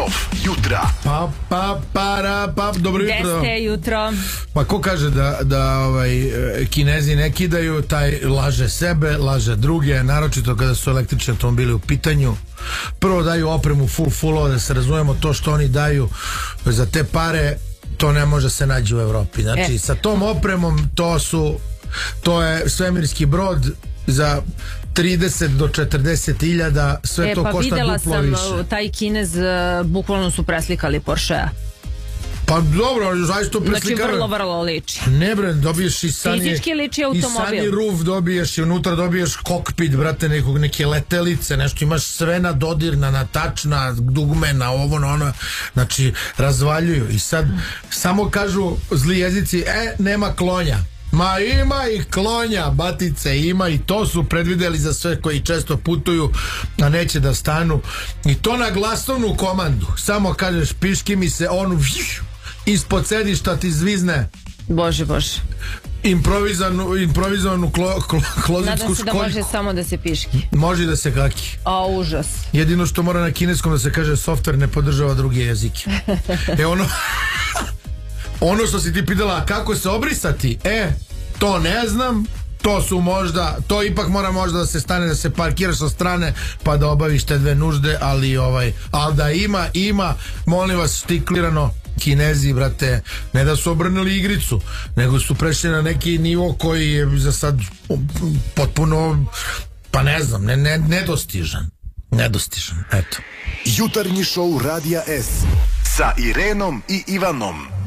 Top jutra. Dobro jutro. Jeste jutro. Pa ko kaže da Kinezi ne kidaju, taj laže sebe, laže druge, naročito kada su električni automobili u pitanju. Prvo daju opremu full, da se razumemo, to što oni daju za te pare, to ne može se naći u Evropi. Znači, sa tom opremom to je svemirski brod za 30 do 40 hiljada, sve to košta duplo više. Pa videla sam, taj Kinez bukvalno su preslikali Porschea. Pa dobro, zaista preslikali. Znači vrlo liči. Ne bre, dobiješ i fizički liči automobil. I sunny roof dobiješ i unutra dobiješ kokpit, brate, neke letelice, nešto imaš sve na dodir, na tač, na dugme, na ovo, na ono. Znači, razvaljuju. I sad samo kažu zli jezici, nema klonja. Ma ima i klonja, batice, ima, i to su predvideli za sve koji često putuju, a neće da stanu. I to na glasovnu komandu. Samo kažeš piški mi se, on ispod sedišta ti zvizne. Bože. Improvizovanu klozetsku školjku. Nadam se da može samo da se piški. Može da se kaki. A, užas. Jedino što mora na kineskom da se kaže softver ne podržava druge jezike. Ono što si ti pitala kako se obrisati, to ne znam. To ipak mora možda da se stane, da se parkiraš sa strane pa da obaviš te dve nužde, ali da ima, molim vas, štiklirano. Kinezi, brate, ne da su obrnuli igricu, nego su prešli na neki nivo koji je za sad potpuno, pa ne znam, nedostižan, eto. Jutarnji šou Radija S sa Irenom i Ivanom.